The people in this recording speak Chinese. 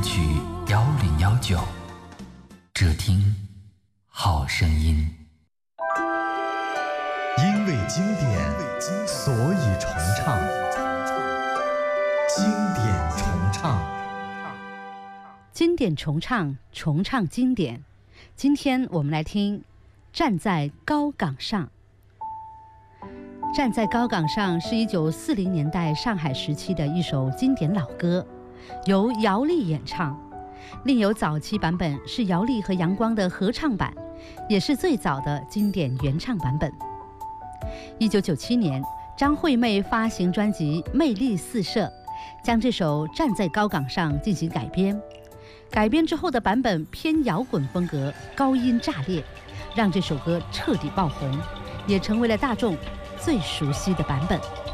选曲1019，只听好声音。 因为经典，所以重唱。经典重唱， 经典重唱，重唱经典。今天我们来听《站在高岗上》。站在高岗上是1940年代上海时期的一首经典老歌，由姚丽演唱。另有早期版本是姚丽和杨光的合唱版，也是最早的经典原唱版本。1997年，张惠妹发行专辑《魅力四射》，将这首《站在高岗上》进行改编。改编之后的版本偏摇滚风格，高音炸裂，让这首歌彻底爆红，也成为了大众最熟悉的版本。